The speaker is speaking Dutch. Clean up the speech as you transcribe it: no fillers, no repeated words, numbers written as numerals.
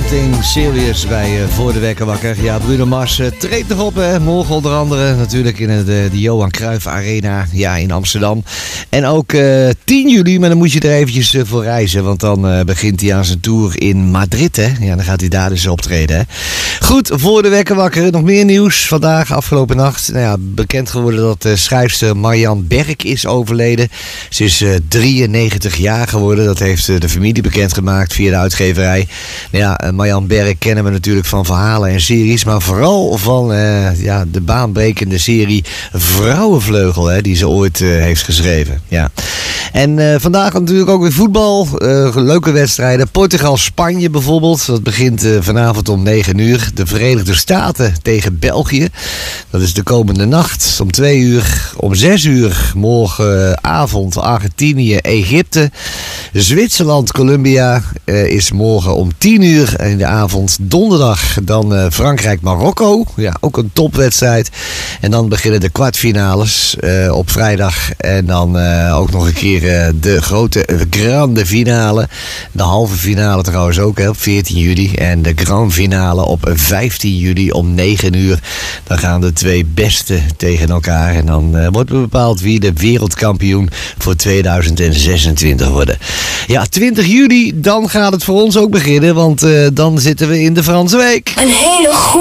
Something Serious bij Voor de Wekker Wakker. Ja, Bruno Mars treedt nog op. Morgen onder andere natuurlijk in de Johan Cruijff Arena in Amsterdam. En ook 10 juli, maar dan moet je er eventjes voor reizen. Want dan begint hij aan zijn tour in Madrid. Hè? Ja, dan gaat hij daar dus optreden. Hè? Goed, Voor de Wekker Wakker. Nog meer nieuws vandaag, afgelopen nacht. Nou ja, bekend geworden dat schrijfster Marjan Berk is overleden. Ze is 93 jaar geworden. Dat heeft de familie bekendgemaakt via de uitgeverij. Nou ja, Marjan Berk kennen we natuurlijk van verhalen en series. Maar vooral van de baanbrekende serie Vrouwenvleugel. Hè, die ze ooit heeft geschreven. Ja. En vandaag natuurlijk ook weer voetbal. Leuke wedstrijden. Portugal-Spanje bijvoorbeeld. Dat begint vanavond om 9 uur. De Verenigde Staten tegen België. Dat is de komende nacht om 2 uur. Om 6 uur morgenavond Argentinië-Egypte. Zwitserland-Colombia is morgen om 10 uur in de avond. Donderdag dan Frankrijk-Marokko. Ja, ook een topwedstrijd. En dan beginnen de kwartfinales op vrijdag. En dan ook nog een keer de grote grande finale. De halve finale trouwens ook op 14 juli. En de grand finale op 15 juli om 9 uur. Dan gaan de twee beste tegen elkaar. En dan wordt bepaald wie de wereldkampioen voor 2026 worden. Ja, 20 juli, dan gaat het voor ons ook beginnen. Want dan zitten we in de Franse Week. Een hele goede